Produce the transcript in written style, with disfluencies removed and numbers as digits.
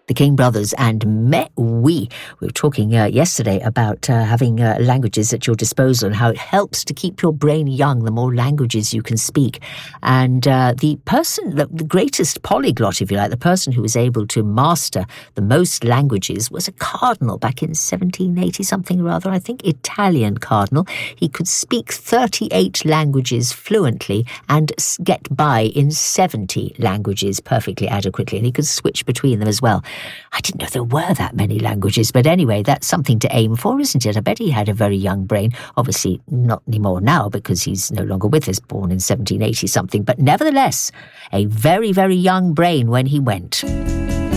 The King Brothers and Mais Oui. We were talking yesterday about having languages at your disposal and how it helps to keep your brain young the more languages you can speak. And the greatest polyglot, if you like, the person who was able to master the most languages was a cardinal back in 1780-something or other, I think, Italian cardinal. He could speak 38 languages fluently and get by in 70 languages perfectly adequately, and he could switch between them as well. I didn't know there were that many languages, but anyway, that's something to aim for, isn't it? I bet he had a very young brain. Obviously, not anymore now because he's no longer with us, born in 1780-something, but nevertheless, a very, very young brain when he went.